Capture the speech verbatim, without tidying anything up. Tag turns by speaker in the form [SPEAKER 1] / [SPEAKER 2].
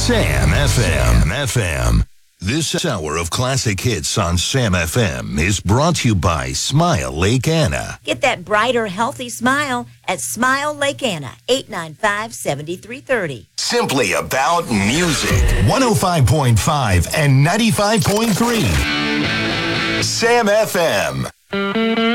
[SPEAKER 1] Sam F M. F M. This hour of classic hits on Sam F M is brought to you by Smile Lake Anna.
[SPEAKER 2] Get that brighter, healthy smile at Smile Lake Anna, eight nine five, seven three three zero.
[SPEAKER 1] Simply about music. one oh five point five and ninety-five point three. Sam F M.